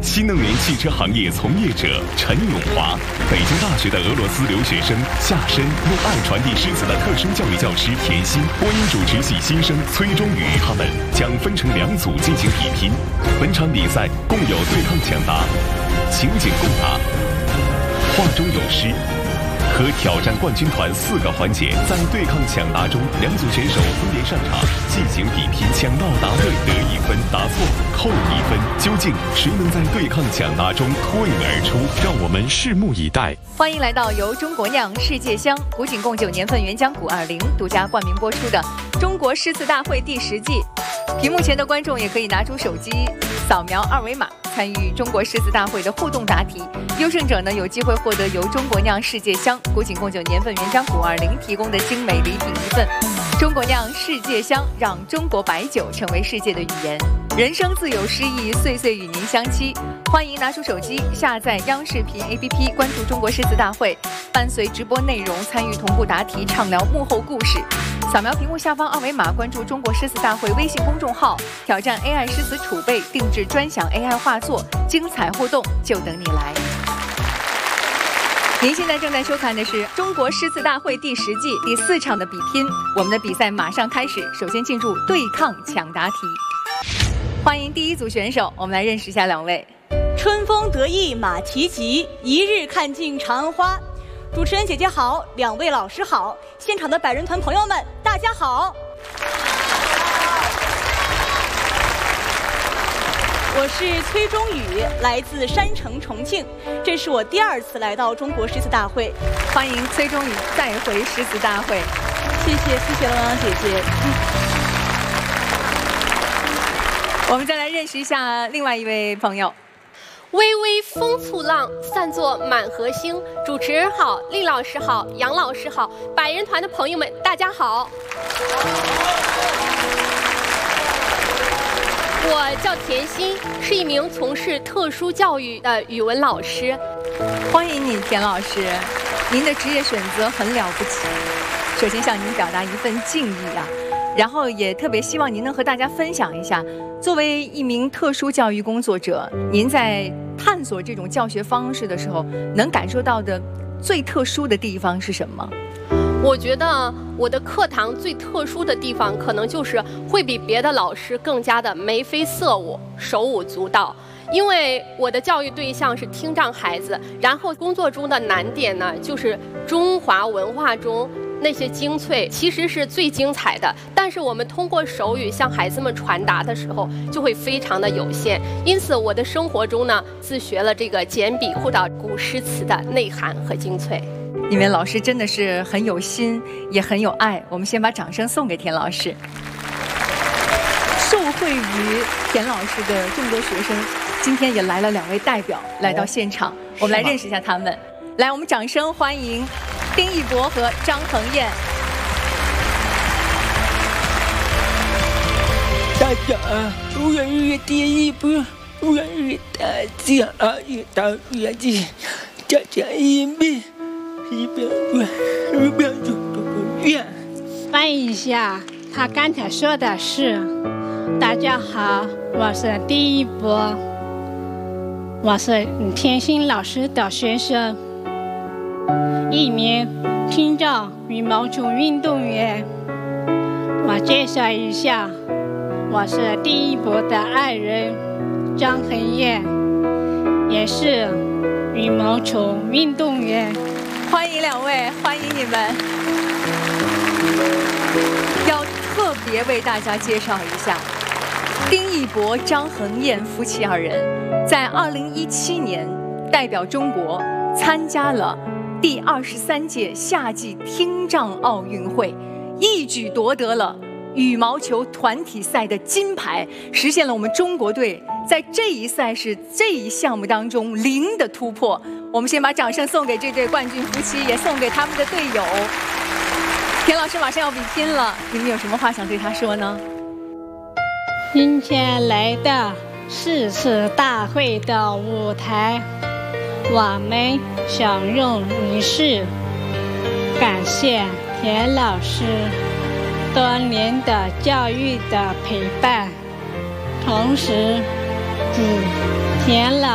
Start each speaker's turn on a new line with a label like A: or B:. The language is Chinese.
A: 新能源汽车行业从业者陈永华，北京大学的俄罗斯留学生夏申，用爱传递诗词的特殊教育教师田心，播音主持系新生崔中宇，他们将分成2组进行比拼。本场比赛共有对抗抢答、情景共答、话中有诗和挑战冠军团4个环节。在对抗抢答中，2组选手分别上场进行比拼，抢到答对得1分，答错扣1分。究竟谁能在对抗抢答中脱颖而出？让我们拭目以待。
B: 欢迎来到由中国酿世界香古井贡酒年份原浆古20独家冠名播出的中国诗词大会第10季。屏幕前的观众也可以拿出手机扫描2维码参与中国诗词大会的互动答题，优胜者呢有机会获得由中国酿世界香古井贡酒年份原浆古20提供的精美礼品1份。中国酿世界香，让中国白酒成为世界的语言。人生自有诗意，岁岁与您相期。欢迎拿出手机下载央视频 APP， 关注中国诗词大会，伴随直播内容参与同步答题，畅聊幕后故事。扫描屏幕下方2维码，关注中国诗词大会微信公众号，挑战 AI 诗词储备，定制专享 AI 画作，精彩互动就等你来。您现在正在收看的是中国诗词大会第10季第4场的比拼，我们的比赛马上开始。首先进入对抗抢答题，欢迎第1组选手，我们来认识一下2位。
C: 春风得意马蹄疾，一日看尽长安花。主持人姐姐好，2位老师好，现场的百人团朋友们大家好。我是崔中宇，来自山城重庆，这是我第2次来到中国诗词大会，
B: 欢迎崔中宇再回诗词大会。
C: 谢谢龙阳姐姐。
B: 我们再来认识一下另外一位朋友。
D: 微微风簇浪，散作满河星。主持人好，厉老师好，杨老师好，百人团的朋友们大家好。我叫田心，是一名从事特殊教育的语文老师。
B: 欢迎你，田老师，您的职业选择很了不起。首先向您表达一份敬意啊，然后也特别希望您能和大家分享一下，作为一名特殊教育工作者，您在探索这种教学方式的时候，能感受到的最特殊的地方是什么？
D: 我觉得我的课堂最特殊的地方，可能就是会比别的老师更加的眉飞色舞、手舞足蹈。因为我的教育对象是听障孩子，然后工作中的难点呢，就是中华文化中那些精粹其实是最精彩的，但是我们通过手语向孩子们传达的时候，就会非常的有限。因此，我的生活中呢，自学了这个简笔互导古诗词的内涵和精粹。
B: 你们老师真的是很有心，也很有爱。我们先把掌声送给田老师。受惠于田老师的众多学生，今天也来了2位代表来到现场，我们来认识一下他们。来，我们掌声欢迎丁义博和张恒燕。
E: 大家好，我是丁义博，我是大家到远近，家家一米。
F: 翻译一下，他刚才说的是：大家好，我是丁义博，我是田心老师的学生，一名听障羽毛球运动员。我介绍一下，我是丁义博的爱人张恒燕，也是羽毛球运动员。
B: 欢迎2位，欢迎你们！要特别为大家介绍一下，丁义博、张恒燕夫妻2人，在2017年代表中国参加了第23届夏季听障奥运会，一举夺得了羽毛球团体赛的金牌，实现了我们中国队在这一赛事这一项目当中0的突破。我们先把掌声送给这对冠军夫妻，也送给他们的队友。田老师马上要比拼了，你们有什么话想对他说呢？
F: 今天来到诗词大会的舞台，我们想用仪式感谢田老师多年的教育的陪伴，同时祝田老